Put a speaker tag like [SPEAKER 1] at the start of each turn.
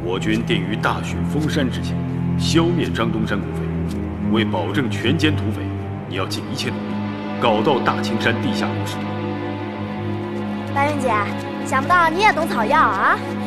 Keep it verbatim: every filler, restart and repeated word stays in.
[SPEAKER 1] 我军定于大雪封山之前消灭张东山骨匪。为保证全歼土匪，你要尽一切努力，搞到大青山地下工事。
[SPEAKER 2] 白云姐，想不到你也懂草药啊！